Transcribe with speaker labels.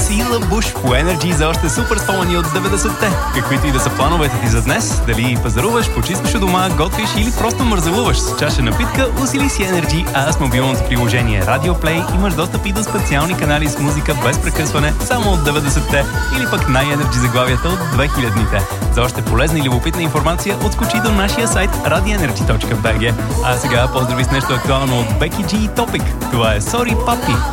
Speaker 1: и Лабуш по Energy за още супер спомени от 90-те. Каквито и да са плановете ти за днес, дали пазаруваш, почистваш у дома, готвиш или просто мързелуваш с чаша напитка, усили си Energy, а с мобилното приложение Radio Play имаш достъп и до специални канали с музика без прекъсване само от 90-те или пък най-Energy заглавията от 2000-те. За още полезна и любопитна информация отскочи до нашия сайт radioenergy.bg. А сега поздрави с нещо актуално от Becky G и Topic. Това е Sorry Papi.